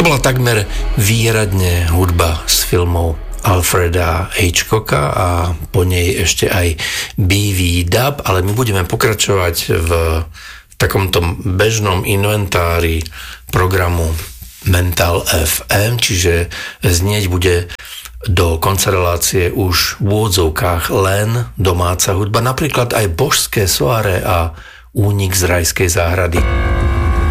bola takmer výhradne hudba z filmov Alfreda Hitchcocka a po nej ešte aj BV Dub, ale my budeme pokračovať v takomto bežnom inventári programu Mental FM, čiže znieť bude do konca relácie už v úvodzovkách len domáca hudba, napríklad aj Božské soare a Únik z rajskej záhrady.